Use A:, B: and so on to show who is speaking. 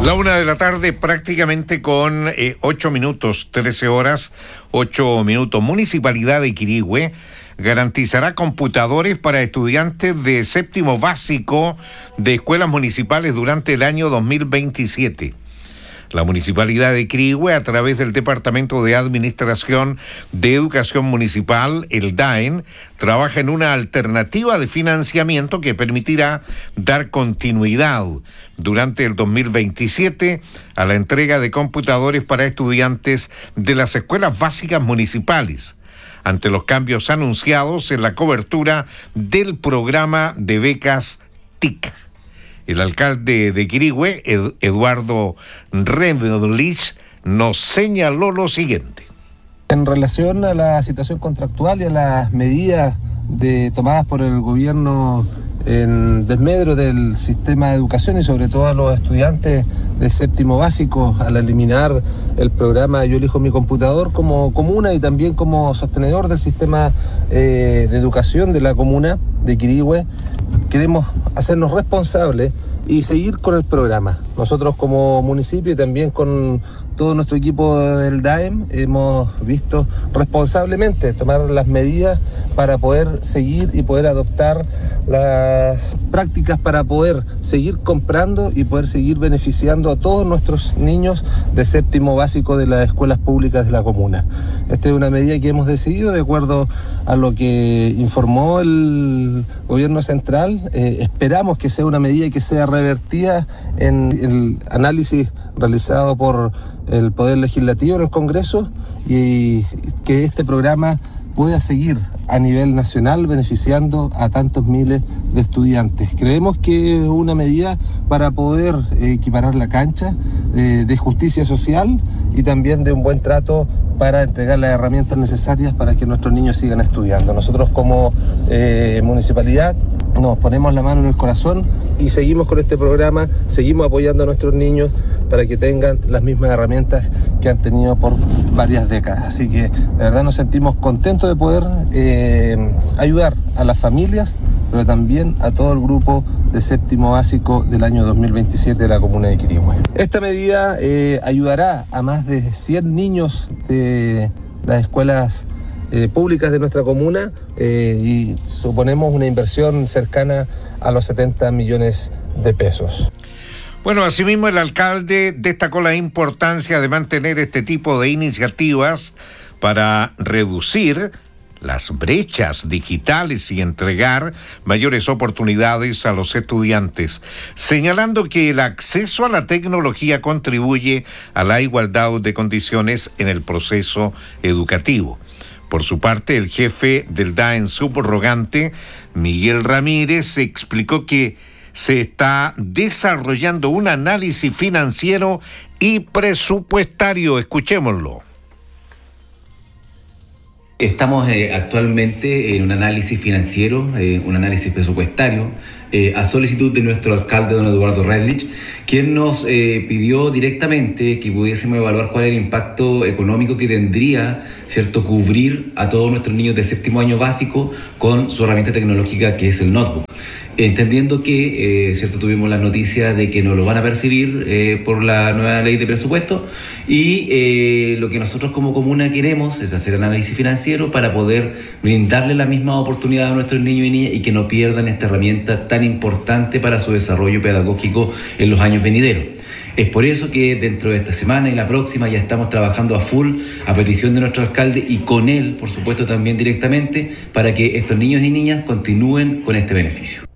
A: La 1:00 p.m, prácticamente con 8 minutos, 13 horas, 8 minutos. Municipalidad de Quirihue garantizará computadores para estudiantes de séptimo básico de escuelas municipales durante el año 2027. La Municipalidad de Quirihue, a través del Departamento de Administración de Educación Municipal, el DAEN, trabaja en una alternativa de financiamiento que permitirá dar continuidad durante el 2027 a la entrega de computadores para estudiantes de las escuelas básicas municipales, ante los cambios anunciados en la cobertura del programa de becas TIC. El alcalde de Quirihue, Eduardo Redlich, nos señaló lo siguiente.
B: En relación a la situación contractual y a las medidas tomadas por el gobierno en desmedro del sistema de educación y sobre todo a los estudiantes de séptimo básico, al eliminar el programa Yo elijo mi computador como comuna y también como sostenedor del sistema de educación de la comuna de Quirihue, queremos hacernos responsables y seguir con el programa. Nosotros como municipio y también con todo nuestro equipo del DAEM hemos visto responsablemente tomar las medidas para poder seguir y poder adoptar las prácticas para poder seguir comprando y poder seguir beneficiando a todos nuestros niños de séptimo básico de las escuelas públicas de la comuna. Esta es una medida que hemos decidido de acuerdo a lo que informó el gobierno central. Esperamos que sea una medida que sea revertida en el análisis realizado por el Poder Legislativo en el Congreso y que este programa pueda seguir a nivel nacional beneficiando a tantos miles de estudiantes. Creemos que es una medida para poder equiparar la cancha de justicia social y también de un buen trato para entregar las herramientas necesarias para que nuestros niños sigan estudiando. Nosotros como municipalidad nos ponemos la mano en el corazón y seguimos con este programa, seguimos apoyando a nuestros niños para que tengan las mismas herramientas que han tenido por varias décadas. Así que de verdad nos sentimos contentos de poder ayudar a las familias, pero también a todo el grupo de séptimo básico del año 2027 de la comuna de Quirihue. Esta medida ayudará a más de 100 niños de las escuelas públicas de nuestra comuna y suponemos una inversión cercana a los 70 millones de pesos.
A: Bueno, asimismo el alcalde destacó la importancia de mantener este tipo de iniciativas para reducir las brechas digitales y entregar mayores oportunidades a los estudiantes, señalando que el acceso a la tecnología contribuye a la igualdad de condiciones en el proceso educativo. Por su parte, el jefe del DAEN subrogante, Miguel Ramírez, explicó que se está desarrollando un análisis financiero y presupuestario. Escuchémoslo.
C: Estamos actualmente en un análisis financiero, un análisis presupuestario, a solicitud de nuestro alcalde, don Eduardo Redlich, quien nos pidió directamente que pudiésemos evaluar cuál era el impacto económico que tendría, ¿cierto?, cubrir a todos nuestros niños de séptimo año básico con su herramienta tecnológica que es el notebook. Entendiendo que, ¿cierto?, tuvimos la noticia de que nos lo van a percibir por la nueva ley de presupuesto y lo que nosotros como comuna queremos es hacer análisis financiero para poder brindarle la misma oportunidad a nuestros niños y niñas y que no pierdan esta herramienta tan importante para su desarrollo pedagógico en los años venideros. Es por eso que dentro de esta semana y la próxima ya estamos trabajando a full a petición de nuestro alcalde y con él, por supuesto, también directamente para que estos niños y niñas continúen con este beneficio.